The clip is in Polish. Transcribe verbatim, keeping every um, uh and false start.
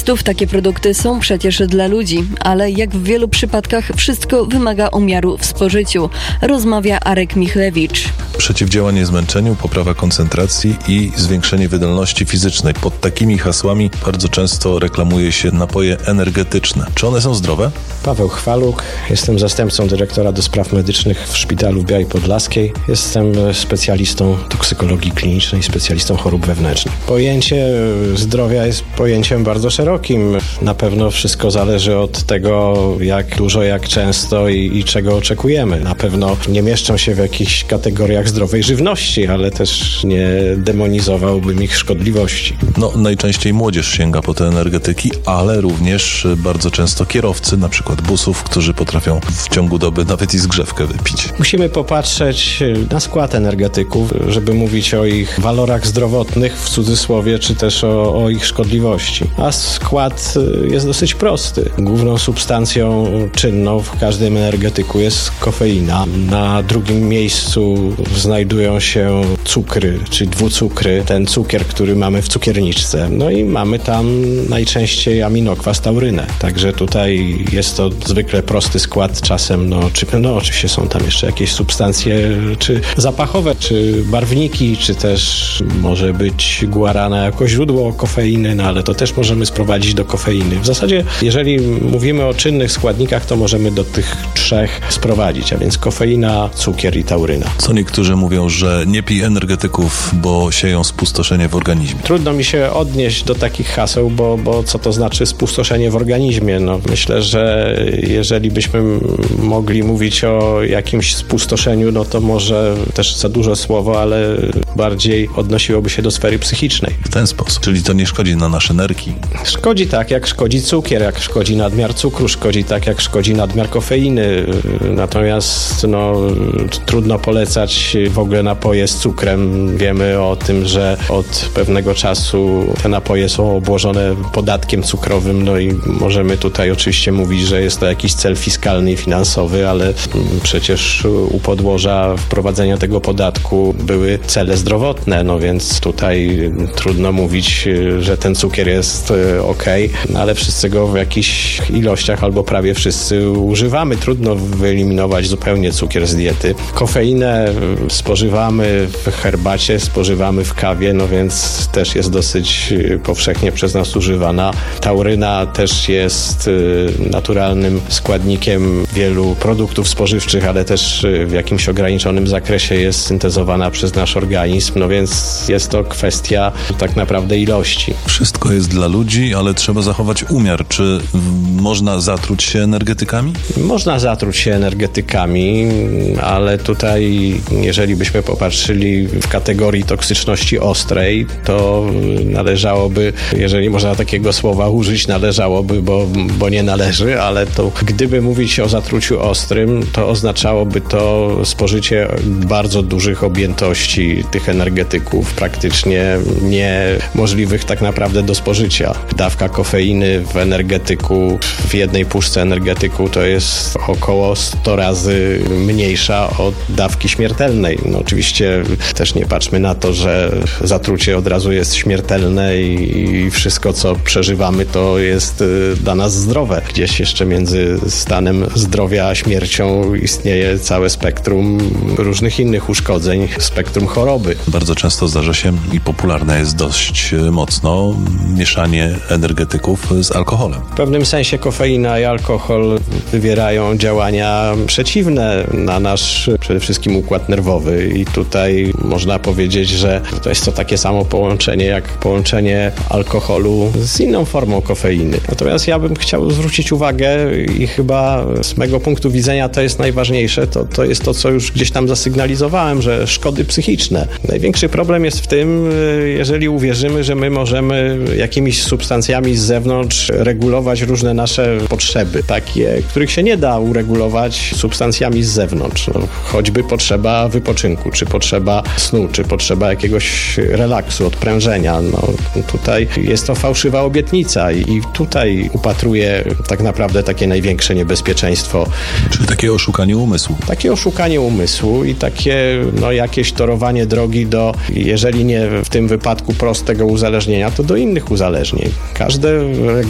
specjalistów takie produkty są przecież dla ludzi, ale jak w wielu przypadkach wszystko wymaga umiaru w spożyciu, rozmawia Arek Michlewicz. Przeciwdziałanie zmęczeniu, poprawa koncentracji i zwiększenie wydolności fizycznej. Pod takimi hasłami bardzo często reklamuje się napoje energetyczne. Czy one są zdrowe? Paweł Chwaluk, jestem zastępcą dyrektora do spraw medycznych w szpitalu w Białej Podlaskiej. Jestem specjalistą toksykologii klinicznej, specjalistą chorób wewnętrznych. Pojęcie zdrowia jest pojęciem bardzo szerokim. Na pewno wszystko zależy od tego, jak dużo, jak często i, i czego oczekujemy. Na pewno nie mieszczą się w jakichś kategoriach zdrowej żywności, ale też nie demonizowałbym ich szkodliwości. No, najczęściej młodzież sięga po te energetyki, ale również bardzo często kierowcy, na przykład busów, którzy potrafią w ciągu doby nawet i zgrzewkę wypić. Musimy popatrzeć na skład energetyków, żeby mówić o ich walorach zdrowotnych, w cudzysłowie, czy też o, o ich szkodliwości. A skład jest dosyć prosty. Główną substancją czynną w każdym energetyku jest kofeina. Na drugim miejscu znajdują się cukry, czy dwucukry, ten cukier, który mamy w cukierniczce. No i mamy tam najczęściej aminokwas taurynę. Także tutaj jest to zwykle prosty skład. Czasem, no, czy, no oczywiście są tam jeszcze jakieś substancje, czy zapachowe, czy barwniki, czy też może być guarana jako źródło kofeiny, no ale to też możemy sprowadzić do kofeiny. W zasadzie, jeżeli mówimy o czynnych składnikach, to możemy do tych trzech sprowadzić, a więc kofeina, cukier i tauryna. Co niektórzy mówią, że nie pij energetyków, bo sieją spustoszenie w organizmie. Trudno mi się odnieść do takich haseł, bo, bo co to znaczy spustoszenie w organizmie? No, myślę, że jeżeli byśmy mogli mówić o jakimś spustoszeniu, no to może też za dużo słowo, ale bardziej odnosiłoby się do sfery psychicznej. W ten sposób. Czyli to nie szkodzi na nasze nerki. Szkodzi tak, jak szkodzi cukier, jak szkodzi nadmiar cukru, szkodzi tak, jak szkodzi nadmiar kofeiny. Natomiast no, trudno polecać w ogóle napoje z cukrem. Wiemy o tym, że od pewnego czasu te napoje są obłożone podatkiem cukrowym, no i możemy tutaj oczywiście mówić, że jest to jakiś cel fiskalny i finansowy, ale przecież u podłoża wprowadzenia tego podatku były cele zdrowotne, no więc tutaj trudno mówić, że ten cukier jest okej, ale wszyscy go w jakichś ilościach albo prawie wszyscy używamy. Trudno wyeliminować zupełnie cukier z diety. Kofeinę spożywamy w herbacie, spożywamy w kawie, no więc też jest dosyć powszechnie przez nas używana. Tauryna też jest naturalnym składnikiem wielu produktów spożywczych, ale też w jakimś ograniczonym zakresie jest syntezowana przez nasz organizm, no więc jest to kwestia tak naprawdę ilości. Wszystko jest dla ludzi, ale trzeba zachować umiar. Czy można zatruć się energetykami? Można zatruć się energetykami, ale tutaj jeżeli byśmy popatrzyli w kategorii toksyczności ostrej, to należałoby, jeżeli można takiego słowa użyć, należałoby, bo, bo nie należy, ale to gdyby mówić o zatruciu ostrym, to oznaczałoby to spożycie bardzo dużych objętości tych energetyków, praktycznie niemożliwych tak naprawdę do spożycia. Dawka kofeiny w energetyku, w jednej puszce energetyku to jest około sto razy mniejsza od dawki śmiertelnej. No oczywiście też nie patrzmy na to, że zatrucie od razu jest śmiertelne i wszystko, co przeżywamy, to jest dla nas zdrowe. Gdzieś jeszcze między stanem zdrowia a śmiercią istnieje całe spektrum różnych innych uszkodzeń, spektrum choroby. Bardzo często zdarza się i popularne jest dość mocno mieszanie energetyków z alkoholem. W pewnym sensie kofeina i alkohol wywierają działania przeciwne na nasz przede wszystkim układ nerwowy i tutaj można powiedzieć, że to jest to takie samo połączenie jak połączenie alkoholu z inną formą kofeiny. Natomiast ja bym chciał zwrócić uwagę i chyba z mego punktu widzenia to jest najważniejsze, to, to jest to, co już gdzieś tam zasygnalizowałem, że szkody psychiczne. Największy problem jest w tym, jeżeli uwierzymy, że my możemy jakimiś substancjami z zewnątrz regulować różne nasze potrzeby, takie, których się nie da uregulować substancjami z zewnątrz. No, choćby potrzeba wypoczynku, czy potrzeba snu, czy potrzeba jakiegoś relaksu, odprężenia. No, tutaj jest to fałszywa obietnica i tutaj upatruję tak naprawdę takie największe niebezpieczeństwo. Czyli takie oszukanie umysłu. Takie oszukanie umysłu i takie no, jakieś torowanie drogi do, jeżeli nie w tym wypadku prostego uzależnienia, to do innych uzależnień. Każde